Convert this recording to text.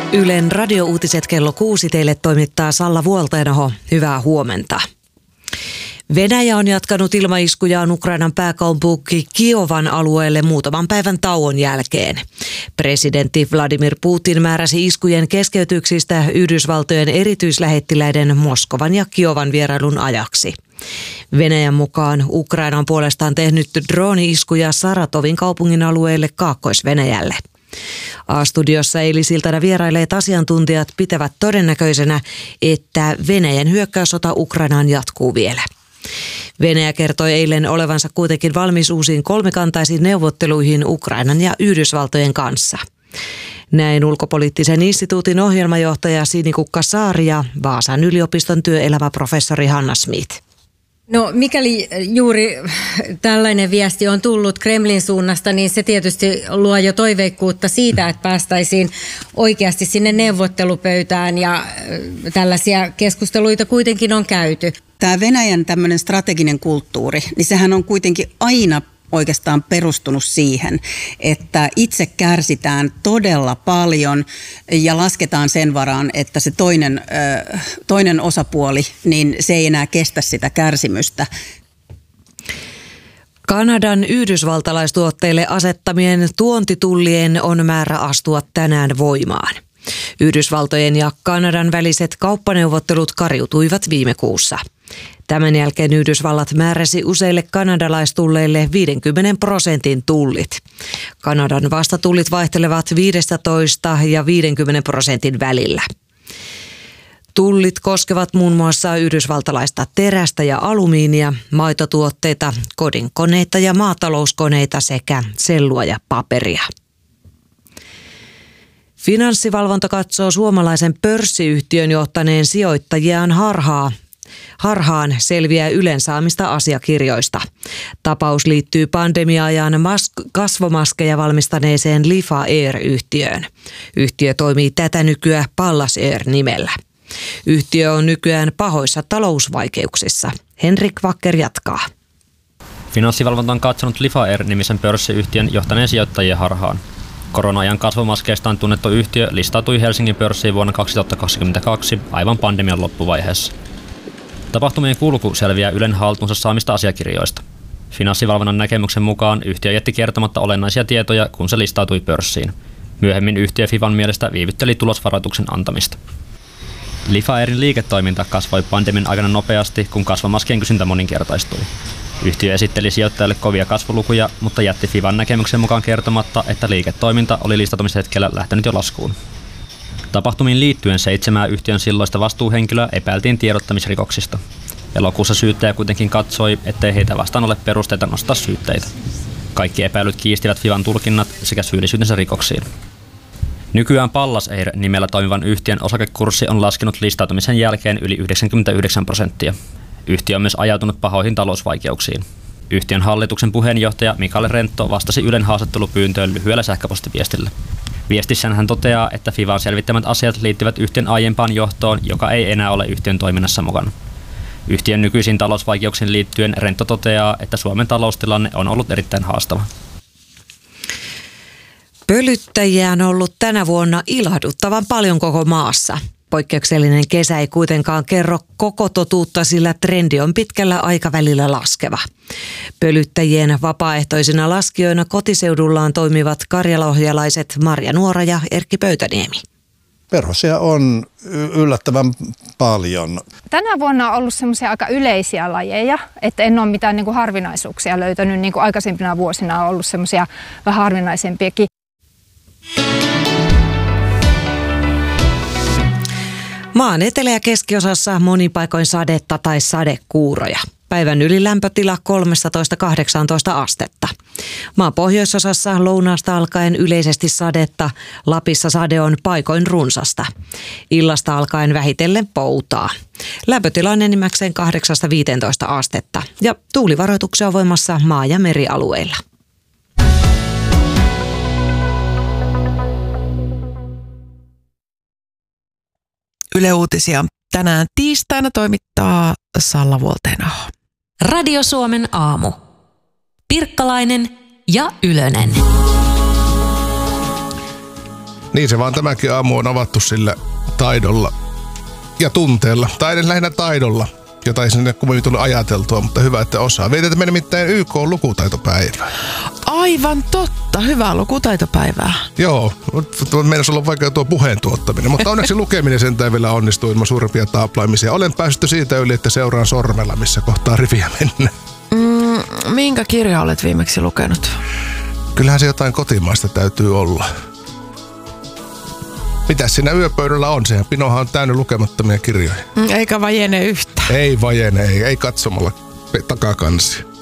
Ylen radiouutiset kello 6 teille toimittaa Salla Vuolteenoho. Hyvää huomenta. Venäjä on jatkanut ilmaiskujaan Ukrainan pääkaupunki Kiovan alueelle muutaman päivän tauon jälkeen. Presidentti Vladimir Putin määräsi iskujen keskeytyksistä Yhdysvaltojen erityislähettiläiden Moskovan ja Kiovan vierailun ajaksi. Venäjän mukaan Ukraina on puolestaan tehnyt drooni-iskuja Saratovin kaupungin alueelle Kaakkois-Venäjälle. A-studiossa eilisiltana vierailleet asiantuntijat pitävät todennäköisenä, että Venäjän hyökkäyssota Ukrainaan jatkuu vielä. Venäjä kertoi eilen olevansa kuitenkin valmis uusiin kolmikantaisiin neuvotteluihin Ukrainan ja Yhdysvaltojen kanssa. Näin ulkopoliittisen instituutin ohjelmajohtaja Sinikukka Saari ja Vaasan yliopiston työelämäprofessori Hanna Smith. No mikäli juuri tällainen viesti on tullut Kremlin suunnasta, niin se tietysti luo jo toiveikkuutta siitä, että päästäisiin oikeasti sinne neuvottelupöytään ja tällaisia keskusteluita kuitenkin on käyty. Tämä Venäjän tämmöinen strateginen kulttuuri, niin sehän on kuitenkin aina oikeastaan perustunut siihen, että itse kärsitään todella paljon ja lasketaan sen varaan, että se toinen osapuoli, niin se ei enää kestä sitä kärsimystä. Kanadan yhdysvaltalaistuotteille asettamien tuontitullien on määrä astua tänään voimaan. Yhdysvaltojen ja Kanadan väliset kauppaneuvottelut kariutuivat viime kuussa. Tämän jälkeen Yhdysvallat määräsi useille kanadalaistulleille 50% tullit. Kanadan vastatullit vaihtelevat 15 ja 50% välillä. Tullit koskevat muun muassa yhdysvaltalaista terästä ja alumiinia, maitotuotteita, kodinkoneita ja maatalouskoneita sekä sellua ja paperia. Finanssivalvonta katsoo suomalaisen pörssiyhtiön johtaneen sijoittajiaan harhaan selviää Ylen saamista asiakirjoista. Tapaus liittyy pandemia-ajan kasvomaskeja valmistaneeseen Lifa Air-yhtiöön. Yhtiö toimii tätä nykyään Pallas Air-nimellä. Yhtiö on nykyään pahoissa talousvaikeuksissa. Henrik Wacker jatkaa. Finanssivalvonta on katsonut Lifa Air-nimisen pörssiyhtiön johtaneen sijoittajien harhaan. Korona-ajan kasvomaskeistaan tunnettu yhtiö listautui Helsingin pörssiin vuonna 2022 aivan pandemian loppuvaiheessa. Tapahtumien kulku selviää Ylen haltuunsa saamista asiakirjoista. Finanssivalvonnan näkemyksen mukaan yhtiö jätti kertomatta olennaisia tietoja, kun se listautui pörssiin. Myöhemmin yhtiö Fivan mielestä viivytteli tulosvaroituksen antamista. Lifa Airin liiketoiminta kasvoi pandemian aikana nopeasti, kun kasvomaskien kysyntä moninkertaistui. Yhtiö esitteli sijoittajille kovia kasvulukuja, mutta jätti Fivan näkemyksen mukaan kertomatta, että liiketoiminta oli listautumishetkellä lähtenyt jo laskuun. Tapahtumiin liittyen 7 yhtiön silloista vastuuhenkilöä epäiltiin tiedottamisrikoksista. Elokuussa syyttäjä kuitenkin katsoi, ettei heitä vastaan ole perusteita nostaa syytteitä. Kaikki epäilyt kiistivät Fivan tulkinnat sekä syyllisyytensä rikoksiin. Nykyään Pallas Air nimellä toimivan yhtiön osakekurssi on laskenut listautumisen jälkeen yli 99%. Yhtiö on myös ajautunut pahoihin talousvaikeuksiin. Yhtiön hallituksen puheenjohtaja Mikael Rentto vastasi Ylen haastattelupyyntöön lyhyellä sähköpostiviestillä. Viestissään hän toteaa, että Fivan selvittämät asiat liittyvät yhtiön aiempaan johtoon, joka ei enää ole yhtiön toiminnassa mukana. Yhtiön nykyisiin talousvaikeuksiin liittyen Rentto toteaa, että Suomen taloustilanne on ollut erittäin haastava. Pölyttäjiä on ollut tänä vuonna ilahduttavan paljon koko maassa. Poikkeuksellinen kesä ei kuitenkaan kerro koko totuutta, sillä trendi on pitkällä aikavälillä laskeva. Pölyttäjien vapaaehtoisina laskijoina kotiseudullaan toimivat karjalaohjalaiset Marja Nuora ja Erkki Pöytäniemi. Perhosia on yllättävän paljon. Tänä vuonna on ollut semmoisia aika yleisiä lajeja, että en ole mitään harvinaisuuksia löytänyt. Niin kuin aikaisempina vuosina on ollut semmoisia vähän harvinaisempiakin. Maan etelä- ja keskiosassa monin paikoin sadetta tai sadekuuroja. Päivän ylilämpötila 13–18 astetta. Maan pohjoisosassa lounaasta alkaen yleisesti sadetta, Lapissa sade on paikoin runsasta. Illasta alkaen vähitellen poutaa. Lämpötila on enimmäkseen 8–15 astetta ja tuulivaroituksia on voimassa maa- ja merialueilla. Yle Uutisia tänään tiistaina toimittaa Salla Vuolteenoho. Radio Suomen aamu. Pirkkalainen ja Ylönen. Niin se vaan tämäkin aamu on avattu sillä taidolla ja tunteella. Tai edes lähinnä taidolla, jota ei sinne kuitenkin tullut ajateltua, mutta hyvä, että osaa. Vietetään nimittäin YK-lukutaitopäivää. Aivan totta, hyvää lukutaitopäivää. Joo, meidän olla vaikea tuo puheen tuottaminen, mutta onneksi lukeminen sentään vielä onnistuu ilman suurempia taaplaimisia. Olen päässyt siitä yli, että seuraan sormella, missä kohtaa riviä mennä. Minkä kirja olet viimeksi lukenut? Kyllähän se jotain kotimaista täytyy olla. Mitäs siinä yöpöydällä on? Sehän Pinohan on täynnä lukemattomia kirjoja. Eikä vajene yhtään. Ei vajene, ei katsomalla takakansi.